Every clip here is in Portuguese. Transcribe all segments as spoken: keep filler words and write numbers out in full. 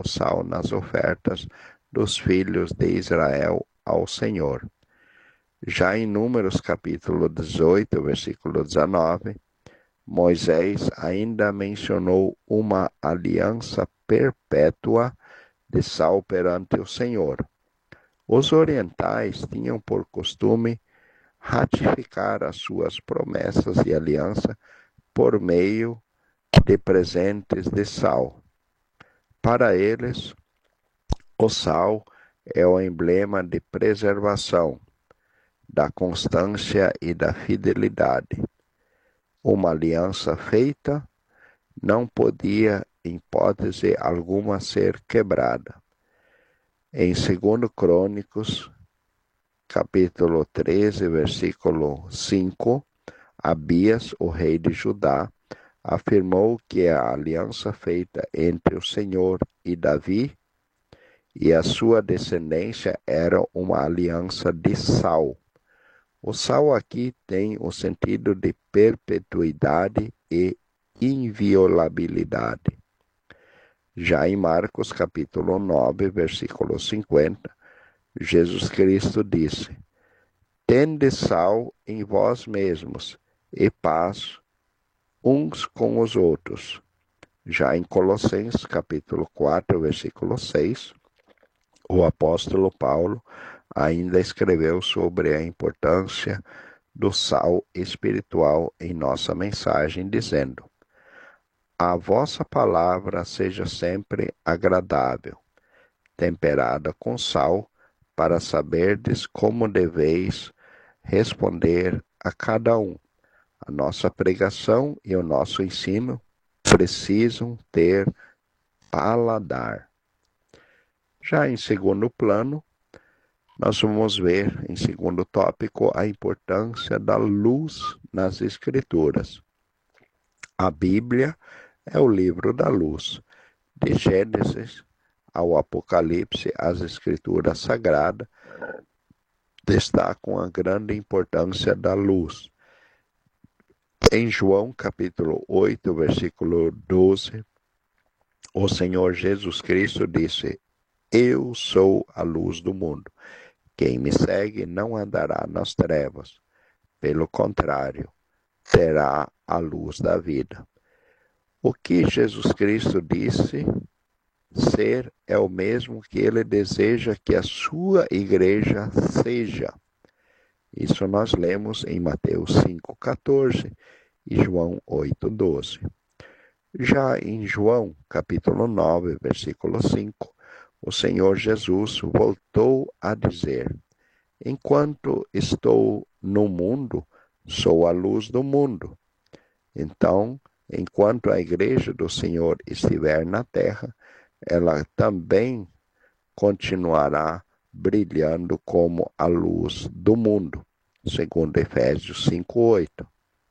sal nas ofertas dos filhos de Israel ao Senhor. Já em Números capítulo dezoito, versículo dezenove, Moisés ainda mencionou uma aliança perpétua de sal perante o Senhor. Os orientais tinham por costume ratificar as suas promessas de aliança por meio de presentes de sal. Para eles, o sal é o emblema de preservação, da constância e da fidelidade. Uma aliança feita não podia, em hipótese alguma, ser quebrada. Em segundo Crônicos, capítulo treze, versículo cinco, Abias, o rei de Judá, afirmou que a aliança feita entre o Senhor e Davi e a sua descendência era uma aliança de sal. O sal aqui tem o sentido de perpetuidade e inviolabilidade. Já em Marcos capítulo nove, versículo cinquenta, Jesus Cristo disse: Tende sal em vós mesmos e paz uns com os outros. Já em Colossenses capítulo quatro, versículo seis, o apóstolo Paulo ainda escreveu sobre a importância do sal espiritual em nossa mensagem, dizendo: A vossa palavra seja sempre agradável, temperada com sal, para saberdes como deveis responder a cada um. A nossa pregação e o nosso ensino precisam ter paladar. Já em segundo plano, nós vamos ver, em segundo tópico, a importância da luz nas Escrituras. A Bíblia é o livro da luz. De Gênesis ao Apocalipse, as Escrituras sagradas destacam a grande importância da luz. Em João capítulo oito, versículo doze, o Senhor Jesus Cristo disse: Eu sou a luz do mundo. Quem me segue não andará nas trevas. Pelo contrário, terá a luz da vida. O que Jesus Cristo disse ser é o mesmo que ele deseja que a sua igreja seja. Isso nós lemos em Mateus cinco, quatorze e João oito, doze. Já em João capítulo nove, versículo cinco, o Senhor Jesus voltou a dizer: Enquanto estou no mundo, sou a luz do mundo. Então, enquanto a igreja do Senhor estiver na terra, ela também continuará brilhando como a luz do mundo, segundo Efésios cinco, oito.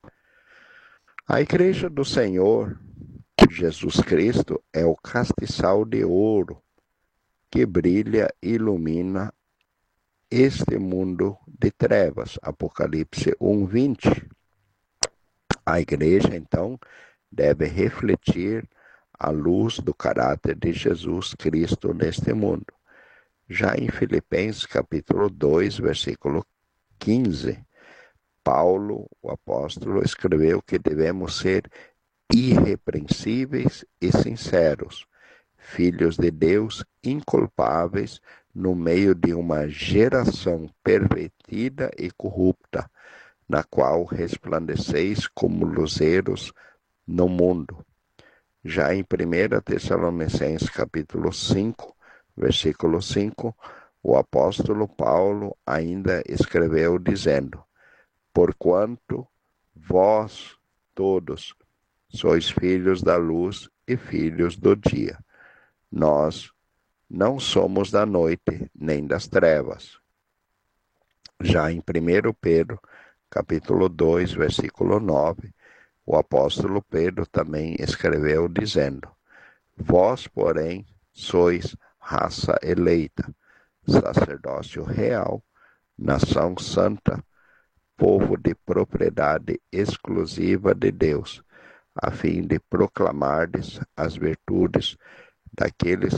A igreja do Senhor Jesus Cristo é o castiçal de ouro que brilha e ilumina este mundo de trevas. Apocalipse um, vinte. A igreja, então, deve refletir a luz do caráter de Jesus Cristo neste mundo. Já em Filipenses capítulo dois, versículo quinze, Paulo, o apóstolo, escreveu que devemos ser irrepreensíveis e sinceros, filhos de Deus inculpáveis no meio de uma geração pervertida e corrupta, na qual resplandeceis como luzeiros no mundo. Já em primeira Tessalonicenses capítulo cinco, versículo cinco, o apóstolo Paulo ainda escreveu dizendo: Porquanto vós todos sois filhos da luz e filhos do dia. Nós não somos da noite nem das trevas. Já em primeira Pedro, capítulo dois, versículo nove, o apóstolo Pedro também escreveu dizendo: Vós, porém, sois raça eleita, sacerdócio real, nação santa, povo de propriedade exclusiva de Deus, a fim de proclamardes as virtudes daqueles